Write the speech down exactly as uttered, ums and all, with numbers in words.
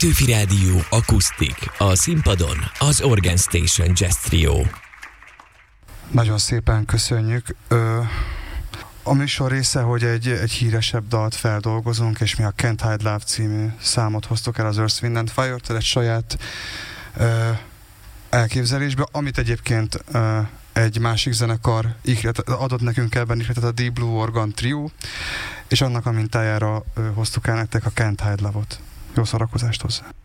Petőfi Rádió akusztik, a színpadon az Organ Station Jazz Trio. Nagyon szépen köszönjük. Ö, a műsor része, hogy egy, egy híresebb dalt feldolgozunk, és mi a Can't Hide Love című számot hoztuk el az Earth, Wind and Fire-től, egy saját ö, elképzelésbe, amit egyébként ö, egy másik zenekar ihlet, adott nekünk ebben ihletet, a Deep Blue Organ Trio, és annak a mintájára ö, hoztuk el nektek a Can't Hide Love-ot. Jó szórakozást hozzá!